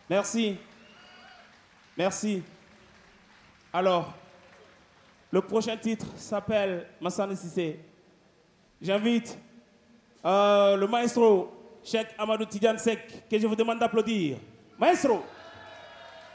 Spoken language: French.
Merci. Merci. Alors, le prochain titre s'appelle Massane Sissé. J'invite le maestro Cheikh Amadou Tidiane Seck, que je vous demande d'applaudir. Maestro!